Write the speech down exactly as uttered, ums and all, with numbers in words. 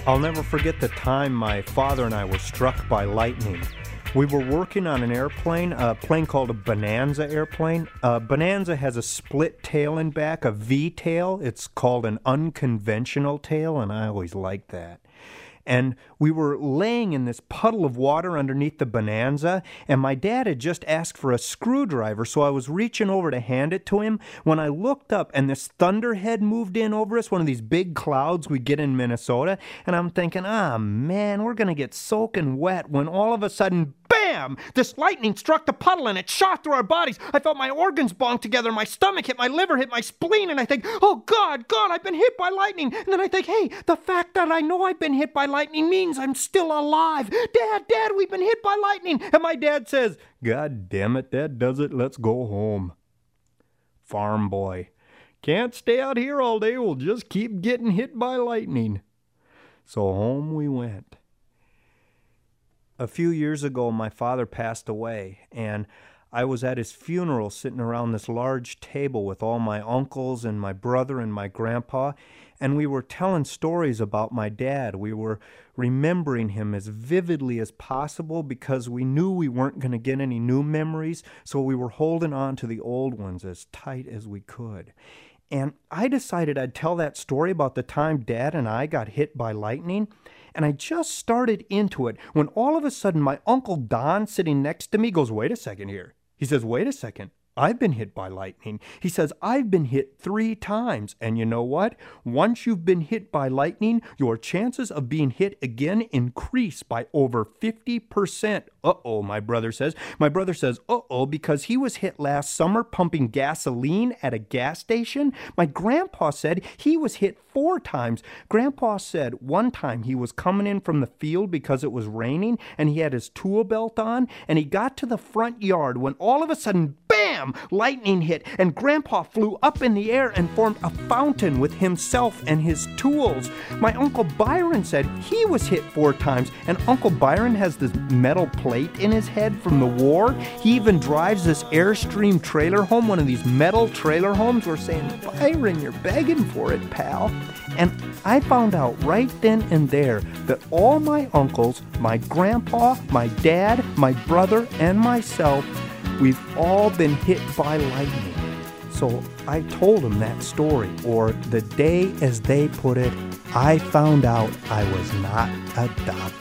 I'll never forget the time my father and I were struck by lightning. We were working on an airplane, a plane called a Bonanza airplane. Uh, Bonanza has a split tail in back, a V-tail. It's called an unconventional tail, and I always liked that. And we were laying in this puddle of water underneath the Bonanza, and my dad had just asked for a screwdriver, so I was reaching over to hand it to him when I looked up and this thunderhead moved in over us, one of these big clouds we get in Minnesota, and I'm thinking, ah, man, we're going to get soaking wet, when all of a sudden, bam! This lightning struck the puddle and it shot through our bodies. I felt my organs bong together, my stomach hit my liver, hit my spleen, and I think, oh God, God, I've been hit by lightning. And then I think, hey, the fact that I know I've been hit by lightning means I'm still alive. Dad, Dad, we've been hit by lightning. And my dad says, God damn it, that does it, let's go home. Farm boy, can't stay out here all day, we'll just keep getting hit by lightning. So home we went. A few years ago, my father passed away, and I was at his funeral sitting around this large table with all my uncles and my brother and my grandpa, and we were telling stories about my dad. We were remembering him as vividly as possible because we knew we weren't going to get any new memories, so we were holding on to the old ones as tight as we could. And I decided I'd tell that story about the time Dad and I got hit by lightning. And I just started into it when all of a sudden my Uncle Don sitting next to me goes, wait a second here. He says, wait a second. I've been hit by lightning. He says, I've been hit three times. And you know what? Once you've been hit by lightning, your chances of being hit again increase by over fifty percent. Uh-oh, my brother says. My brother says, uh-oh, because he was hit last summer pumping gasoline at a gas station. My grandpa said he was hit four times. Grandpa said one time he was coming in from the field because it was raining, and he had his tool belt on, and he got to the front yard when all of a sudden, bam, lightning hit, and Grandpa flew up in the air and formed a fountain with himself and his tools. My Uncle Byron said he was hit four times, and Uncle Byron has this metal plate in his head from the war. He even drives this Airstream trailer home, one of these metal trailer homes. We're saying, Byron, you're begging for it, pal. And I found out right then and there that all my uncles, my grandpa, my dad, my brother, and myself, we've all been hit by lightning. So I told them that story, or the day, as they put it, I found out I was not a doctor.